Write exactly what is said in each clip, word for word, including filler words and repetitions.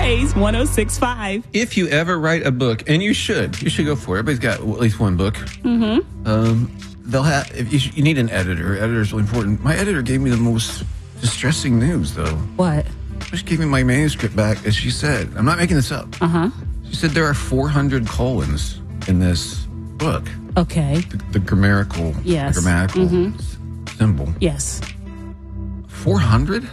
Praise one oh six point five. If you ever write a book, and you should, you should go for it. Everybody's got at least one book. Mm-hmm. Um, they'll have. If you, you need an editor. Editor is really important. My editor gave me the most distressing news, though. What? She gave me my manuscript back, as she said. I'm not making this up. Uh huh. She said there are four hundred colons in this book. Okay. The, the grammatical, Yes. the grammatical Mhm. s- symbol. Yes. four hundred?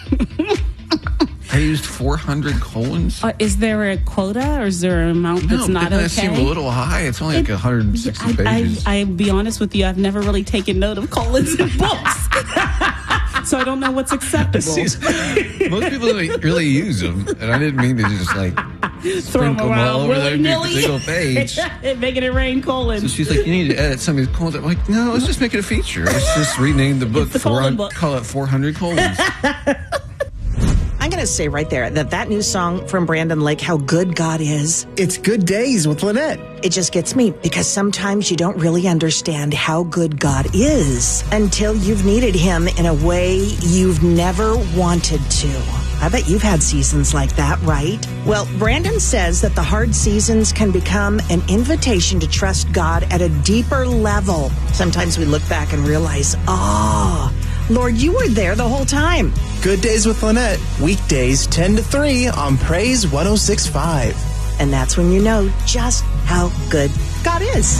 I used four hundred colons? Uh, is there a quota, or is there an amount that's no, not but okay? that seemed a little high. It's only like It- one hundred sixty I, pages. I, I'll be honest with you, I've never really taken note of colons in books. So I don't know what's acceptable. Most people don't really use them, and I didn't mean to just like Throw sprinkle them all over their single page. Making it rain colons. So she's like, you need to edit some of these colons. I'm like, no, let's just make it a feature. Let's just rename the book. It's the colon four hundred book. Call it four hundred colons. I'm going to say right there that that new song from Brandon Lake, How Good God Is, It's Good Days with Lynette. it just gets me because sometimes you don't really understand how good God is until you've needed him in a way you've never wanted to. I bet you've had seasons like that, right? Well, Brandon says that the hard seasons can become an invitation to trust God at a deeper level. Sometimes we look back and realize, oh, Lord, you were there the whole time. Good Days with Lynette. Weekdays ten to three on Praise one oh six point five. And that's when you know just how good God is.